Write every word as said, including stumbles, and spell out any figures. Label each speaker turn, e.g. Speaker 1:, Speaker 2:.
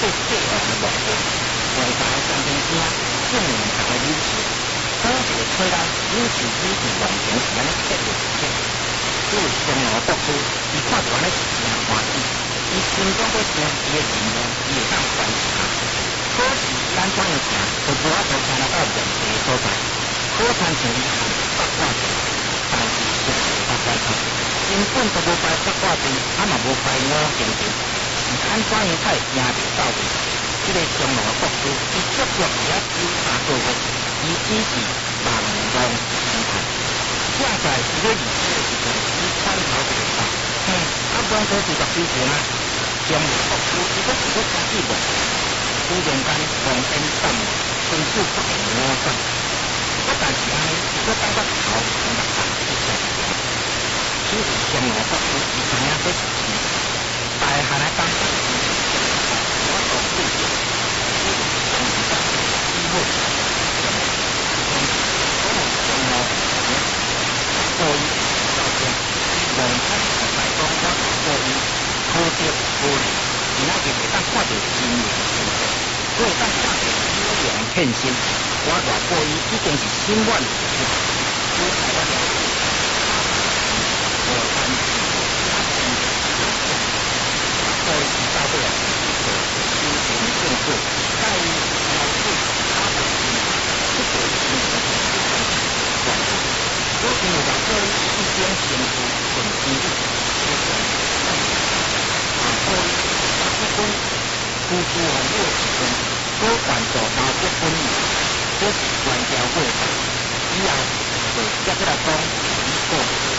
Speaker 1: 最细汉的目标，为大家上天听，证明大家优秀。好一个吹人优秀比伫完成是安尼切入一切。这位上罗国师，伊看到安尼是真欢喜，伊心中要生伊的任务，伊会当完成。可是咱怎样行，就无法度行到到问题的所在。好参像伊行八卦阵，但是却是八卦阵，根本都无拜八卦阵，啊嘛无拜五行阵，是安怎样才会行着到位？这个上罗国师，伊足足伫遐修三个月，伊只是盲目心态。正在伊咧离开的时阵，伊参头一个道，嘿，啊，本科是读修行啊，上罗国师伊阁是阁真寂寞。忽然间，望天淡漠，身躯不停摸转。不但是安尼，伊阁感觉头很大大，一下一下。此时上罗国师伊知影这是真事，大汉来当时，我所对着，这是上一代机会，上上我们上罗所以到这，望天和大讲我所以好得无离，今仔日会当看到真灵现象。我会当看到有阳现身，我偌过伊已经是心愿已实，我才我了解，我担心他真正是这样，过伊是到尾做修行正果，在于了解他的心，这个心的是非常关键。我因为了过伊一种成就顺心意，就算啊过伊八十分。付出很多时间，多关注到这本意，这是关照过程。以后就接着来讲，如果